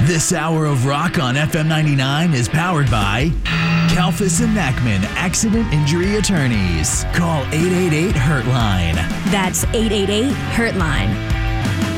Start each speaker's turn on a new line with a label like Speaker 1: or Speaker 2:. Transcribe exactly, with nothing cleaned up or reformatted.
Speaker 1: This hour of rock on F M ninety-nine is powered by Kalfas and Nachman Accident Injury Attorneys. Call eight eight eight, hurt line.
Speaker 2: That's eight eight eight, hurt line.